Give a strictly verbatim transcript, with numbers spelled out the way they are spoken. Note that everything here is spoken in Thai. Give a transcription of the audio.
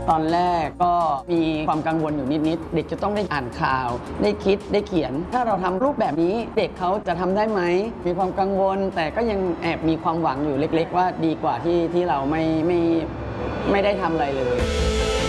ตอนแรกก็มีความกังวลอยู่นิดๆเด็กจะต้องได้อ่านข่าวได้คิดได้เขียนถ้าเราทำรูปแบบนี้เด็กเขาจะทำได้ไหมมีความกังวลแต่ก็ยังแอบมีความหวังอยู่เล็กๆว่าดีกว่าที่ที่เราไม่ไม่ไม่ได้ทำอะไรเลย